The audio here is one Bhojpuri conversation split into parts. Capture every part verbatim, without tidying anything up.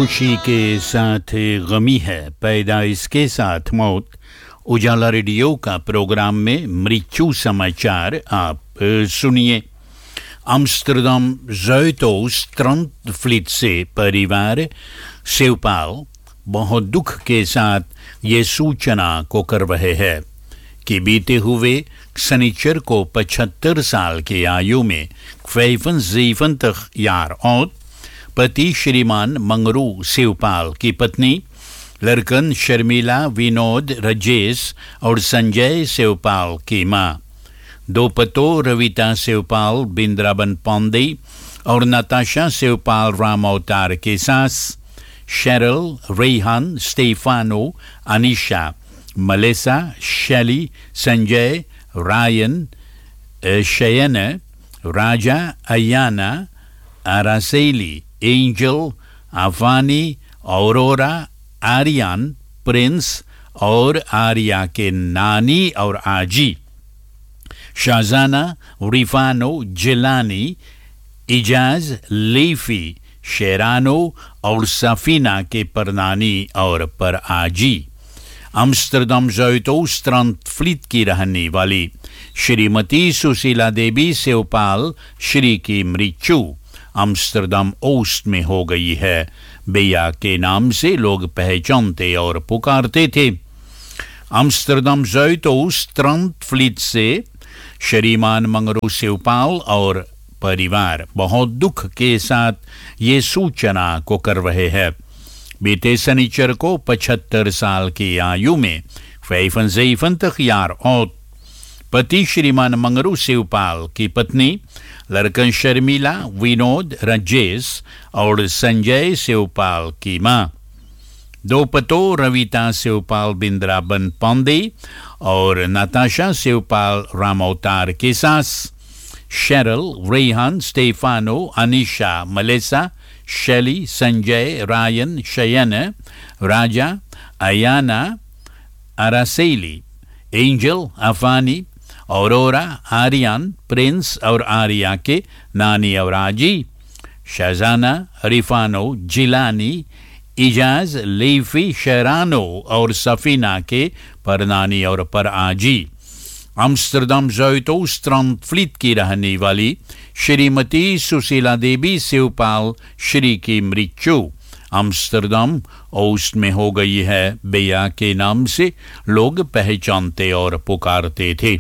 खुशी के साथ गमी है, पैदाइश के साथ मौत। उजाला रेडियो का प्रोग्राम में मृत्यु समाचार आप सुनिए। आम्स्टरडम ज़ुइडोस्ट्रांडवलीड से परिवार सेवपाल बहुत दुख के साथ ये सूचना को कर रहे हैं कि बीते हुए शनिचर को पचहत्तर साल की आयु में vijfenzeventig jaar oud पति श्रीमान मंगरू शिवपाल की पत्नी लड़कन शर्मिला, विनोद, राजेश और संजय शिवपाल की मां, दो पतों रविता शिवपाल, बिंद्राबन पांडे और नताशा शिवपाल राम अवतार के सास, शेरल, रेहान, स्टेफानो, अनिशा, मलेसा, शैली, संजय, रायन, शयन, राजा, Ayana, आरासेली, angel, आफानी, aurora, Aryan, Prince और आर्या के नानी और आजी, शाजाना, रिफानो, जिलानी, इजाज, लीफी, शेरानो और सफीना के परनानी और पर आजी। आम्स्टरडम ज़ुइडोस्ट्रांडवलीड की रहने वाली श्रीमती सुशीला देवी शिवपाल श्री की मृत्यु आम्स्टरडम ओस्ट में हो गई है। बेया के नाम से लोग पहचानते और पुकारते थे। आम्स्टरडम ज़ुइडोस्ट्रांडवलीड से श्रीमान मंगरू शिवपाल और परिवार बहुत दुख के साथ ये सूचना को कर रहे हैं। बीते शनिचर को पचहत्तर साल की आयु में vijfenzeventig jaar oud पति श्रीमान मंगरू शिवपाल की पत्नी लड़कन शर्मिला, विनोद, राजेश और संजय शिवपाल की मां, दो पतों रविता शिवपाल, बिंद्राबन पांडे और नताशा शिवपाल राम अवतार के सास, शेरल, रेहान, स्टेफानो, अनिशा, मलेसा, शैली, संजय, रायन, शयन, राजा, Ayana, आरासेली, angel, आफानी, aurora, Aryan, Prince और आर्या के नानी और आजी, शाजाना, रिफानो, जिलानी, इजाज, लीफी, शेरानो और सफीना के परनानी और पर आजी। आम्स्टरडम ज़ुइडोस्ट्रांडवलीड की रहने वाली श्रीमती सुशीला देवी शिवपाल श्री की मृत्यु आम्स्टरडम ओस्ट में हो गई है। बेया के नाम से लोग पहचानते और पुकारते थे।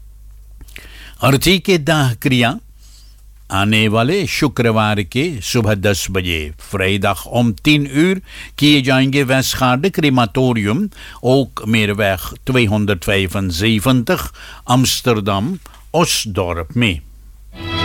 अर्थी के दाह क्रिया आने वाले शुक्रवार के सुबह दस बजे vrijdag om tien uur किए जाएंगे Westergaard क्रीमाtorium Ookmeerweg tweehonderdvijfenzeventig Amsterdam Osdorp में।